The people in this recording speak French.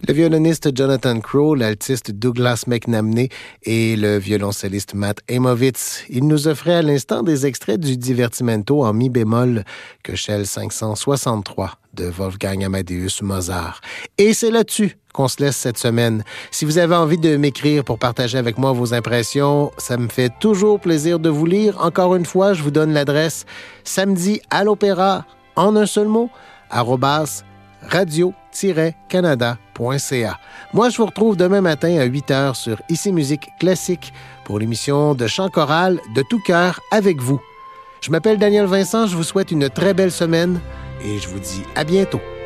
Le violoniste Jonathan Crowe, l'altiste Douglas McNamee et le violoncelliste Matt Amovitz. Ils nous offraient à l'instant des extraits du Divertimento en mi bémol, Köchel 563 de Wolfgang Amadeus Mozart. Et c'est là-dessus qu'on se laisse cette semaine. Si vous avez envie de m'écrire pour partager avec moi vos impressions, ça me fait toujours plaisir de vous lire. Encore une fois, je vous donne l'adresse samedi à l'opéra, en un seul mot, @radio-canada.ca. Moi, je vous retrouve demain matin à 8h sur Ici Musique Classique pour l'émission de chant choral de tout cœur avec vous. Je m'appelle Daniel Vincent, je vous souhaite une très belle semaine et je vous dis à bientôt.